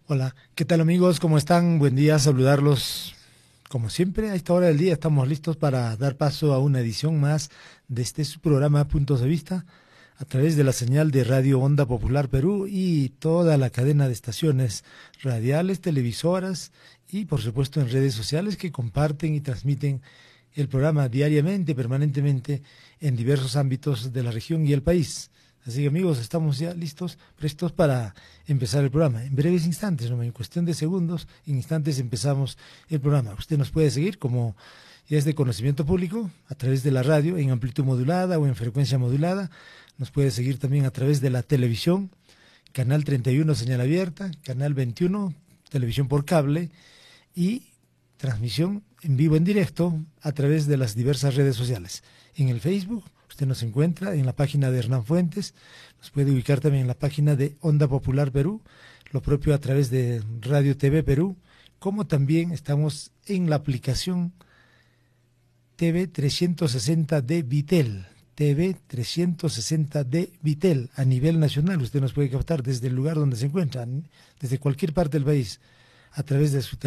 Hola, ¿qué tal amigos? ¿Cómo están? Buen día, saludarlos. Como siempre, a esta hora del día estamos listos para dar paso a una edición más de este su programa Puntos de Vista a través de la señal de Radio Onda Popular Perú y toda la cadena de estaciones radiales, televisoras y por supuesto en redes sociales que comparten y transmiten el programa diariamente, permanentemente en diversos ámbitos de la región y el país. Así que amigos, estamos ya listos, prestos para empezar el programa. En breves instantes, ¿no? En cuestión de segundos, en instantes empezamos el programa. Usted nos puede seguir como ya es de conocimiento público a través de la radio en amplitud modulada o en frecuencia modulada. Nos puede seguir también a través de la televisión, canal 31 señal abierta, canal 21 televisión por cable y transmisión en vivo en directo a través de las diversas redes sociales. En el Facebook usted nos encuentra en la página de Hernán Fuentes, nos puede ubicar también en la página de Onda Popular Perú, lo propio a través de Radio TV Perú, como también estamos en la aplicación TV 360 de Vitel, TV 360 de Vitel a nivel nacional. Usted nos puede captar desde el lugar donde se encuentra, desde cualquier parte del país, a través de su